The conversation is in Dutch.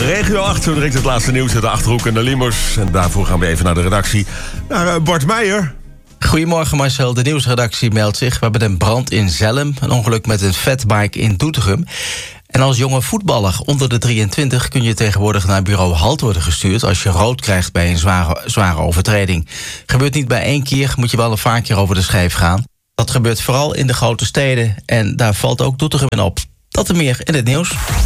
Regio 8, zo direct het laatste nieuws uit de Achterhoek en de Limers. En daarvoor gaan we even naar de redactie. Naar Bart Meijer. Goedemorgen Marcel, de nieuwsredactie meldt zich. We hebben een brand in Zelhem, een ongeluk met een fatbike in Doetinchem. En als jonge voetballer onder de 23 kun je tegenwoordig naar bureau Halt worden gestuurd als je rood krijgt bij een zware overtreding. Gebeurt niet bij 1 keer, moet je wel een paar keer over de schijf gaan. Dat gebeurt vooral in de grote steden en daar valt ook Doetinchem in op. Dat en meer in het nieuws.